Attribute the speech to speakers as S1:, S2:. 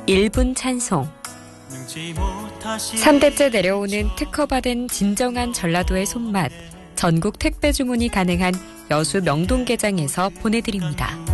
S1: 1분 찬송. 3대째 내려오는 특허받은 진정한 전라도의 손맛. 전국 택배 주문이 가능한 여수 명동게장에서 보내드립니다.